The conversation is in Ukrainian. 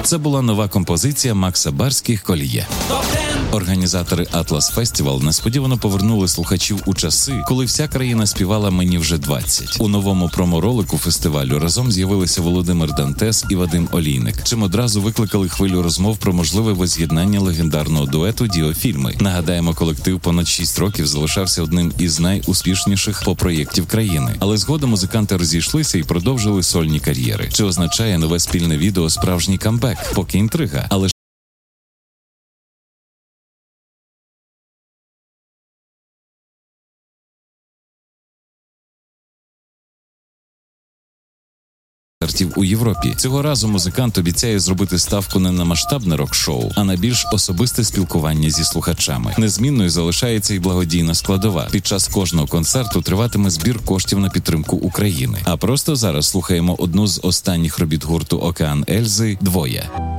Це була нова композиція Макса Барських «Коліє». Організатори Атлас Фестивал несподівано повернули слухачів у часи, коли вся країна співала «Мені вже 20». У новому промо-ролику фестивалю разом з'явилися Володимир Дантес і Вадим Олійник, чим одразу викликали хвилю розмов про можливе воз'єднання легендарного дуету «Діофільми». Нагадаємо, колектив понад 6 років залишався одним із найуспішніших поп-проєктів країни. Але згодом музиканти розійшлися і продовжили сольні кар'єри. Чи означає нове спільне відео справжній камбек? Поки інтрига. Але у Європі. Цього разу музикант обіцяє зробити ставку не на масштабне рок-шоу, а на більш особисте спілкування зі слухачами. Незмінною залишається і благодійна складова. Під час кожного концерту триватиме збір коштів на підтримку України. А просто зараз слухаємо одну з останніх робіт гурту «Океан Ельзи» «Двоє».